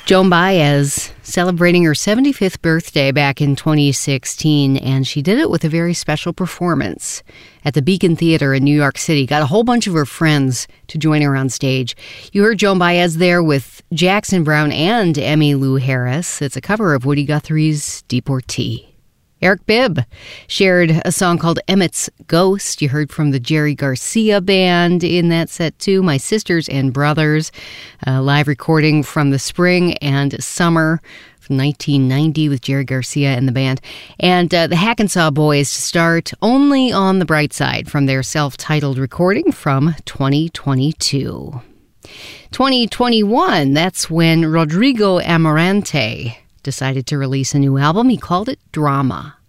Joan Baez celebrating her 75th birthday back in 2016, and she did it with a very special performance at the Beacon Theater in New York City. Got a whole bunch of her friends to join her on stage. You heard Joan Baez there with Jackson Browne and Emmylou Harris. It's a cover of Woody Guthrie's Deportee. Eric Bibb shared a song called Emmett's Ghost. You heard from the Jerry Garcia Band in that set too. My Sisters and Brothers, a live recording from the spring and summer from 1990 with Jerry Garcia and the band. And the Hackensaw Boys to start, Only on the Bright Side, from their self-titled recording from 2022. 2021, that's when Rodrigo Amarante decided to release a new album. He called it Drama.